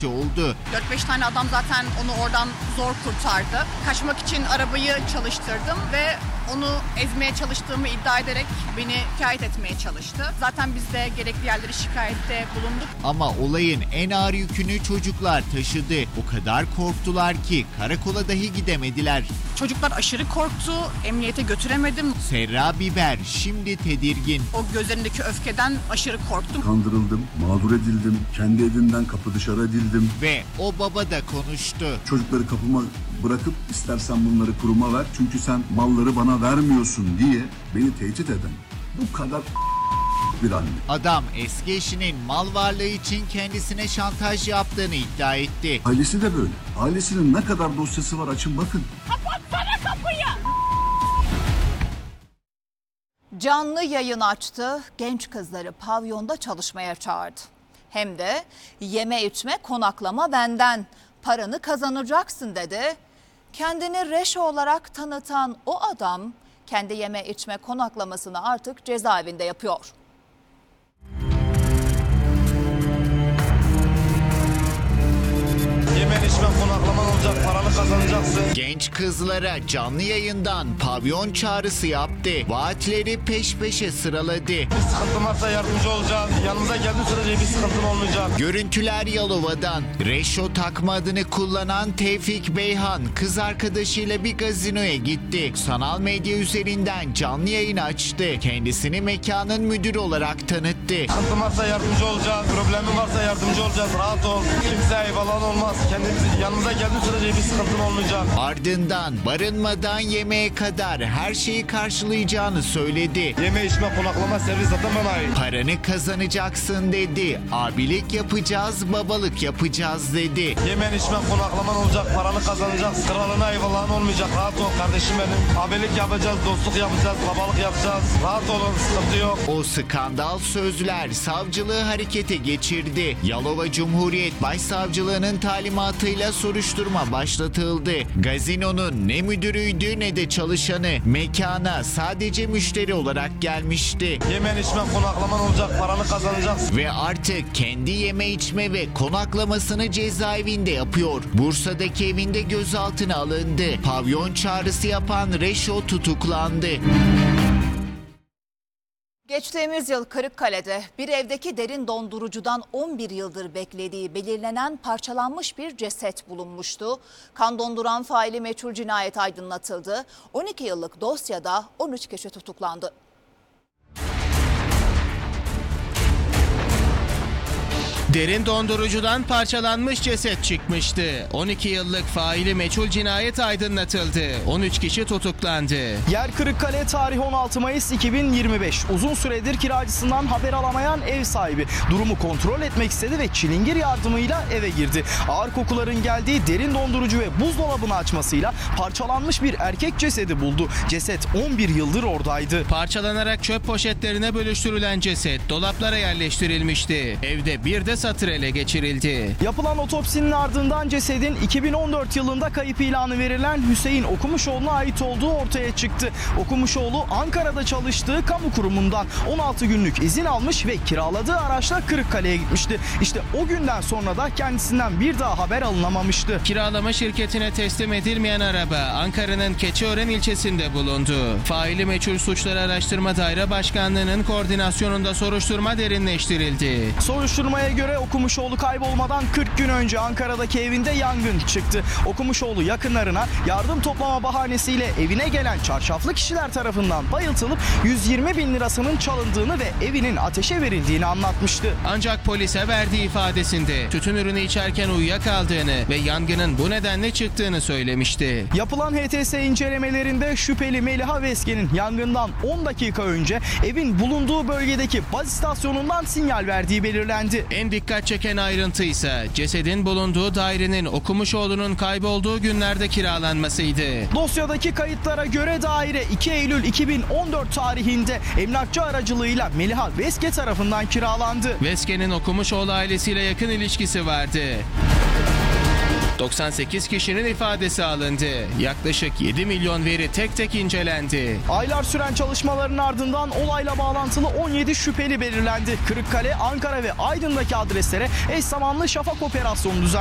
oldu. 4-5 tane adam zaten onu oradan zor kurtardı. Kaçmak için arabayı çalıştırdım ve onu ezmeye çalıştığımı iddia ederek beni şikayet etmeye çalıştı. Zaten biz de gerekli yerlere şikayette bulunduk. Ama olayın en ağır yükünü çocuklar taşıdı. O kadar korktular ki karakola dahi gidemediler. Çocuklar aşırı korktu, emniyete götüremedim. Serra Biber şimdi tedirgin. O gözlerindeki öfkeden aşırı korktum. Kandırıldım, mağdur edildim, kendi evimden kapı dışarı edildim. Ve o baba da konuştu. Çocukları kapıma bırakıp istersen bunları kuruma ver çünkü sen malları bana vermiyorsun diye beni tehdit eden bu kadar bir anne. Adam eski eşinin mal varlığı için kendisine şantaj yaptığını iddia etti. Ailesi de böyle. Ailesinin ne kadar dosyası var açın bakın. Kapatsana kapıyı! Canlı yayın açtı, genç kızları pavyonda çalışmaya çağırdı. Hem de yeme içme konaklama benden, paranı kazanacaksın dedi. Kendini reşo olarak tanıtan o adam kendi yeme içme konaklamasını artık cezaevinde yapıyor. Yemen içmen konaklaman olacak, paranı kazanacaksın. Genç kızlara canlı yayından pavyon çağrısı yaptı. Vaatleri peş peşe sıraladı. Bir sıkıntın varsa yardımcı olacağız. Yanınıza geldiğin sürece bir sıkıntın olmayacak. Görüntüler Yalova'dan. Reşo takma adını kullanan Tevfik Beyhan kız arkadaşıyla bir gazinoya gitti. Sanal medya üzerinden canlı yayın açtı. Kendisini mekanın müdürü olarak tanıttı. Sıkıntın varsa yardımcı olacağız. Problemin varsa yardımcı olacağız. Rahat ol. Kimseye eyvallah olmaz. Kendiniz yanınıza geldiğin sürece bir sıkıntın olmayacak. Ardından barınmadan yemeğe kadar her şeyi karşılayacağını söyledi. Yeme içme konaklama servis zaten bana ait. Paranı kazanacaksın dedi. Abilik yapacağız, babalık yapacağız dedi. Yemen içmen konaklaman olacak, paranı kazanacaksın. Kralına eyvallahın olmayacak. Rahat ol kardeşim benim. Abilik yapacağız, dostluk yapacağız, babalık yapacağız. Rahat olun, sıkıntı yok. O skandal sözler savcılığı harekete geçirdi. Yalova Cumhuriyet Başsavcılığı'nın talimatıyla soruşturma başlatıldı. Gazinonun ne müdürüydü ne de çalışanı mekana sadece müşteri olarak gelmişti. Yemen içmen konaklaman olacak, paranı kazanacaksın. Ve artık kendi yeme içme ve konaklamasını cezaevinde yapıyor. Bursa'daki evinde gözaltına alındı. Pavyon çağrısı yapan Reşo tutuklandı. Geçtiğimiz yıl Kırıkkale'de bir evdeki derin dondurucudan 11 yıldır beklediği belirlenen parçalanmış bir ceset bulunmuştu. Kan donduran faili meçhul cinayet aydınlatıldı. 12 yıllık dosyada 13 kişi tutuklandı. Derin dondurucudan parçalanmış ceset çıkmıştı. 12 yıllık faili meçhul cinayet aydınlatıldı. 13 kişi tutuklandı. Yer Kırıkkale, tarih 16 Mayıs 2025. Uzun süredir kiracısından haber alamayan ev sahibi durumu kontrol etmek istedi ve çilingir yardımıyla eve girdi. Ağır kokuların geldiği derin dondurucu ve buzdolabını açmasıyla parçalanmış bir erkek cesedi buldu. Ceset 11 yıldır oradaydı. Parçalanarak çöp poşetlerine bölüştürülen ceset dolaplara yerleştirilmişti. Evde bir de satır ele geçirildi. Yapılan otopsinin ardından cesedin 2014 yılında kayıp ilanı verilen Hüseyin Okumuşoğlu'na ait olduğu ortaya çıktı. Okumuşoğlu Ankara'da çalıştığı kamu kurumundan 16 günlük izin almış ve kiraladığı araçla Kırıkkale'ye gitmişti. İşte o günden sonra da kendisinden bir daha haber alınamamıştı. Kiralama şirketine teslim edilmeyen araba Ankara'nın Keçiören ilçesinde bulundu. Faili meçhul suçları araştırma daire başkanlığının koordinasyonunda soruşturma derinleştirildi. Soruşturmaya göre Okumuşoğlu kaybolmadan 40 gün önce Ankara'daki evinde yangın çıktı. Okumuşoğlu yakınlarına yardım toplama bahanesiyle evine gelen çarşaflı kişiler tarafından bayıltılıp 120 bin lirasının çalındığını ve evinin ateşe verildiğini anlatmıştı. Ancak polise verdiği ifadesinde tütün ürünü içerken uyuyakaldığını ve yangının bu nedenle çıktığını söylemişti. Yapılan HTS incelemelerinde şüpheli Meliha Veske'nin yangından 10 dakika önce evin bulunduğu bölgedeki baz istasyonundan sinyal verdiği belirlendi. En dikkat çeken ayrıntı ise cesedin bulunduğu dairenin Okumuşoğlu'nun kaybolduğu günlerde kiralanmasıydı. Dosyadaki kayıtlara göre daire 2 Eylül 2014 tarihinde emlakçı aracılığıyla Meliha Veske tarafından kiralandı. Veske'nin Okumuşoğlu ailesiyle yakın ilişkisi vardı. 98 kişinin ifadesi alındı. Yaklaşık 7 milyon veri tek tek incelendi. Aylar süren çalışmaların ardından olayla bağlantılı 17 şüpheli belirlendi. Kırıkkale, Ankara ve Aydın'daki adreslere eş zamanlı şafak operasyonu düzenlendi.